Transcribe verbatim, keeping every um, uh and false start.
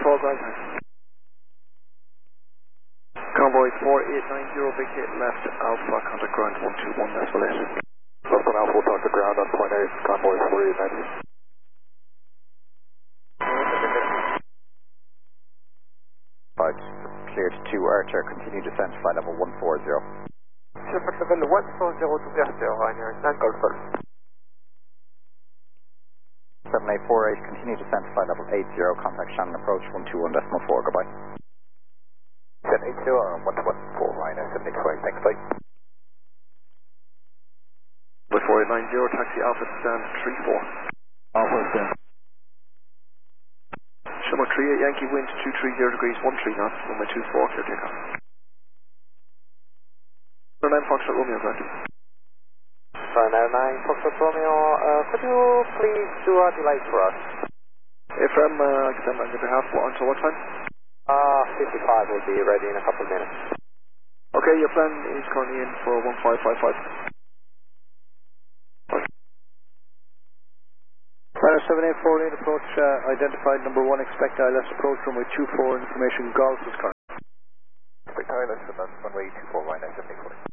four, ground time. Convoy four eight nine zero, big hit left, Alpha, contact ground one two one, that's what it is. Left one Alpha, talk to ground on point eight, convoy four eight nine zero. Right, cleared to Archer, continue descent, flight level one four zero. Flight level one four zero to Bertha, Ryanair, nine Golf Golf. seven eight four eight, continue descent, flight level eight zero, contact Shannon approach one two one decimal four, goodbye. seven eight zero, one two one four, Ryanair, seven eight four eight, thanks, bye. With four eight nine zero, taxi Alpha stand three four. Alpha stand. Shimmer three eight, Yankee wind two three zero degrees, one three knots, runway two four, clear takeoff. nine Foxtrot Romeo, go ahead. Ryanair nine Foxtrot Romeo, uh, could you please do a delay for us? If I'm, uh, like I said, on your behalf, what, until what time? Uh, fifty-five will be ready in a couple of minutes. Okay, your plan is currently in for one five five five. Ryanair seven eight four eight, approach uh, identified, number one, expect I L S approach, runway two four, information Golf is current. Expect I L S, that's runway two four, Ryanair seven eight four eight.